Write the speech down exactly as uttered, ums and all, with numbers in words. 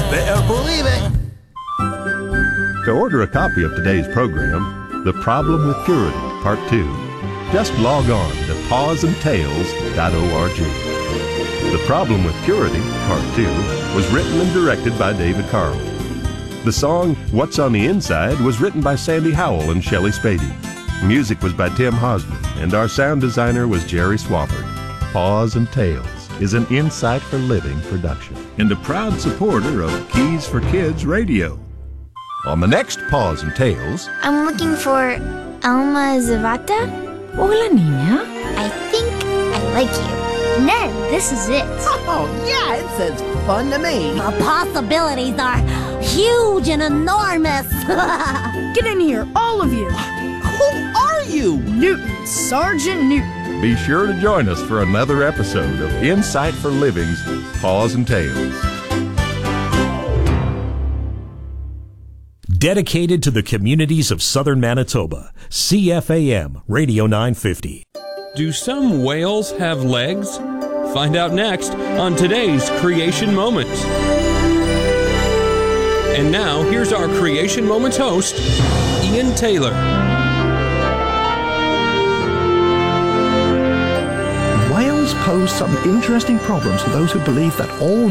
Better believe it. To order a copy of today's program, The Problem with Purity, Part two, just log on to paws and tails dot org. The Problem with Purity, Part two, was written and directed by David Carl. The song What's on the Inside was written by Sandy Howell and Shelley Spady. Music was by Tim Hosman, and our sound designer was Jerry Swafford. Paws and Tails is an Insight for Living production and a proud supporter of Keys for Kids Radio. On the next Paws and Tails... I'm looking for Alma Zavata. Hola, niña. I think I like you. Ned, this is it. Oh, yeah, it says fun to me. The possibilities are huge and enormous. Get in here, all of you. Who are you? Newton, Sergeant Newton. Be sure to join us for another episode of Insight for Living's Paws and Tails. Dedicated to the communities of southern Manitoba, C F A M Radio nine fifty. Do some whales have legs? Find out next on today's Creation Moment. And now, here's our Creation Moments host, Ian Taylor. Whales pose some interesting problems for those who believe that all